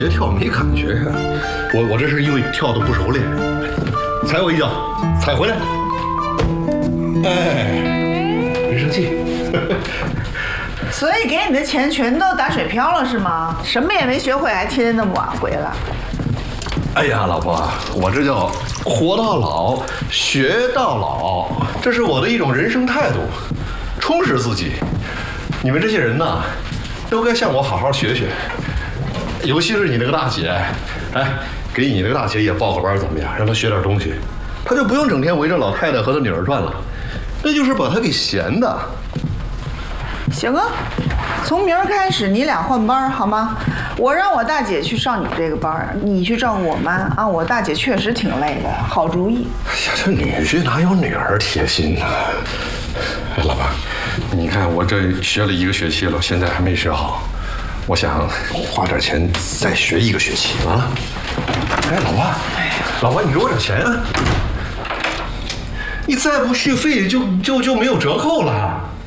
别跳没感觉呀。我这是因为跳的不熟练，踩我一脚，踩回来。哎，没生气。 所以给你的钱全都打水漂了是吗？什么也没学会，还天天那么晚回来。 哎呀，老婆，我这叫活到老，学到老，这是我的一种人生态度，充实自己。你们这些人呐，都该向我好好学学。尤其是你那个大姐，哎，给你那个大姐也报个班怎么样？让她学点东西，她就不用整天围着老太太和她女儿转了，那就是把她给闲的。 行啊，从明儿开始你俩换班好吗？我让我大姐去上你这个班，你去照顾我妈啊。我大姐确实挺累的，好主意。 哎呀，这女婿哪有女儿贴心呢？哎，老婆，你看我这学了1个学期了，现在还没学好，我想花点钱再学1个学期啊。哎，老婆，你给我点钱啊！你再不续费就没有折扣了。